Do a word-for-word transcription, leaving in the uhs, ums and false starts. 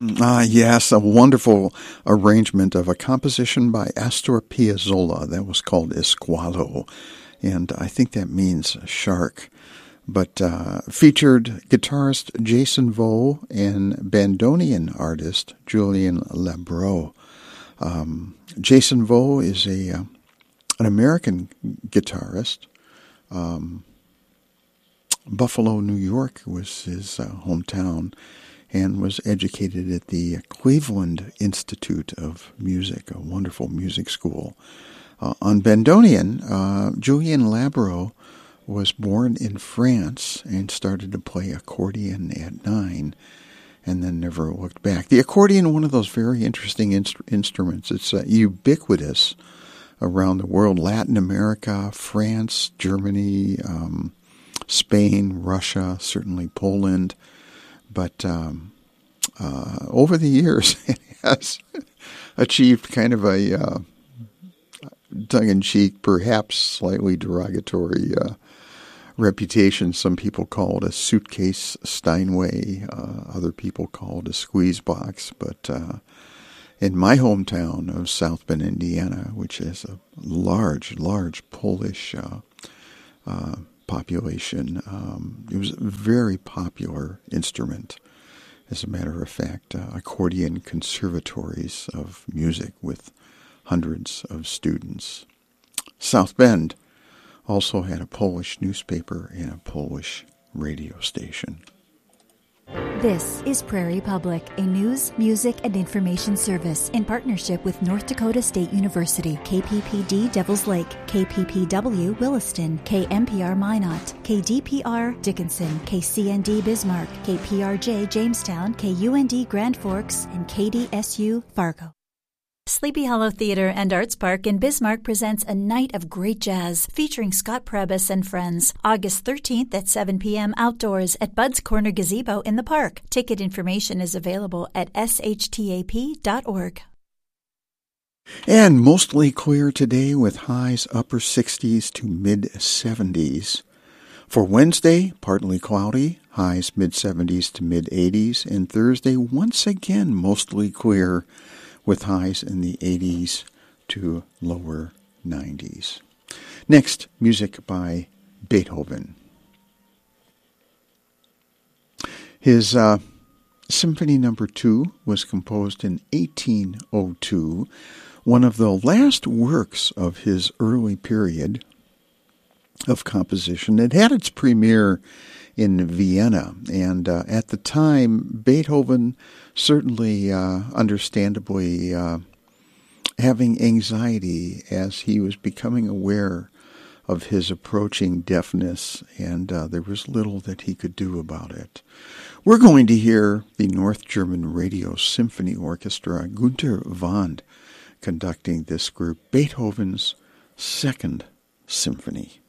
Ah, yes, a wonderful arrangement of a composition by Astor Piazzolla that was called Esqualo, and I think that means shark. But uh, featured guitarist Jason Vo and bandoneon artist Julien Labro. Um, Jason Vo is a uh, an American guitarist. Um, Buffalo, New York was his uh, hometown, and was educated at the Cleveland Institute of Music, a wonderful music school. Uh, on bandoneon, uh, Julien Labro was born in France and started to play accordion at nine, and then never looked back. The accordion, one of those very interesting inst- instruments. It's uh, ubiquitous around the world: Latin America, France, Germany, um, Spain, Russia, certainly Poland. But um, uh, over the years, it has achieved kind of a uh, tongue-in-cheek, perhaps slightly derogatory uh, reputation. Some people call it a suitcase Steinway. Uh, other people call it a squeeze box. But uh, in my hometown of South Bend, Indiana, which is a large, large Polish uh, uh population. Um, it was a very popular instrument. As a matter of fact, uh, accordion conservatories of music with hundreds of students. South Bend also had a Polish newspaper and a Polish radio station. This is Prairie Public, a news, music, and information service in partnership with North Dakota State University, K P P D Devils Lake, K P P W Williston, K M P R Minot, K D P R Dickinson, K C N D Bismarck, K P R J Jamestown, K U N D Grand Forks, and K D S U Fargo. Sleepy Hollow Theater and Arts Park in Bismarck presents a night of great jazz featuring Scott Prebus and friends. August thirteenth at seven p.m. outdoors at Bud's Corner Gazebo in the park. Ticket information is available at s h t a p dot org. And mostly clear today with highs upper sixties to mid seventies. For Wednesday, partly cloudy, highs mid seventies to mid eighties. And Thursday, once again, mostly clear, with highs in the eighties to lower nineties. Next, music by Beethoven. His uh, Symphony Number Two was composed in eighteen oh two, one of the last works of his early period of composition. It had its premiere in Vienna, and uh, at the time, Beethoven certainly, uh, understandably, uh, having anxiety as he was becoming aware of his approaching deafness, and uh, there was little that he could do about it. We're going to hear the North German Radio Symphony Orchestra, Günter Wand, conducting this group, Beethoven's Second Symphony.